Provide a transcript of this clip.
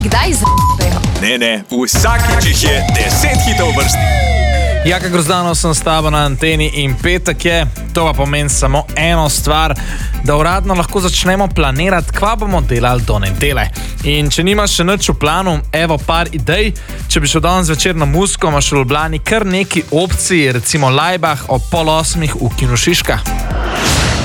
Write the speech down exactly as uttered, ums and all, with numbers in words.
Kdaj z***ejo? Ne, ne, vsakič jih je deset hitov vrsti. Jaka Grozdanov sem s tabo na anteni in petek je, to pa pomeni samo eno stvar, da uradno lahko začnemo planirati, kva bomo delali do nedele. In če nimaš še nič v planu, evo par idej, če bi šel danes večer na Musko, imaš v Ljubljani kar neki opciji, recimo Laibach ob pol osmih v Kinu Šiška.